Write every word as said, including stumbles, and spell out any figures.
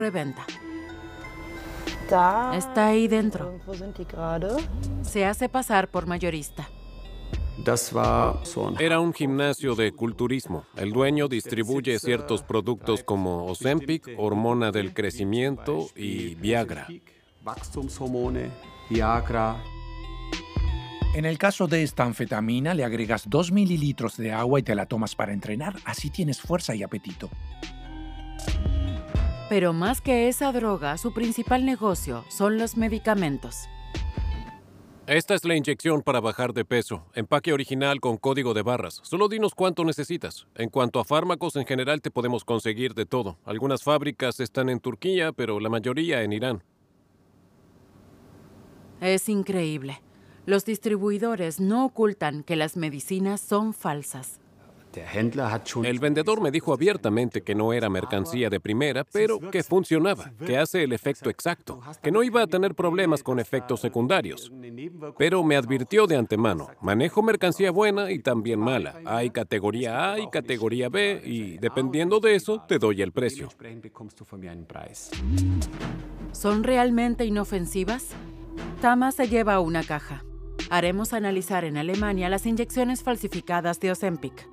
reventa. Da, Está ahí dentro. irgendwo sind die gerade. Se hace pasar por mayorista. Das war so ein Era un gimnasio de culturismo. El dueño distribuye ciertos productos como Ozempic, hormona del crecimiento, y Viagra. Wachstumshormone, Viagra. En el caso de esta anfetamina, le agregas dos mililitros de agua y te la tomas para entrenar. Así tienes fuerza y apetito. Pero más que esa droga, su principal negocio son los medicamentos. Esta es la inyección para bajar de peso. Empaque original con código de barras. Solo dinos cuánto necesitas. En cuanto a fármacos, en general te podemos conseguir de todo. Algunas fábricas están en Turquía, pero la mayoría en Irán. Es increíble. Los distribuidores no ocultan que las medicinas son falsas. Der Händler hat schon El vendedor me dijo abiertamente que no era mercancía de primera, pero que funcionaba, que hace el efecto exacto, que no iba a tener problemas con efectos secundarios. Pero me advirtió de antemano, manejo mercancía buena y también mala. Hay categoría A y categoría B y dependiendo de eso te doy el precio. Dementsprechend bekommst du von mir einen Preis. ¿Son realmente inofensivas? Tama se lleva una caja. Haremos analizar en Alemania las inyecciones falsificadas de Ozempic.